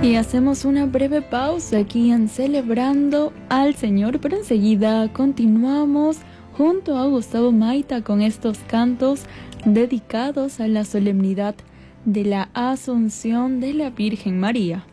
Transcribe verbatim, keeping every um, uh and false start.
Y hacemos una breve pausa aquí en Celebrando al Señor, pero enseguida continuamos junto a Gustavo Maita con estos cantos dedicados a la solemnidad de la Asunción de la Virgen María.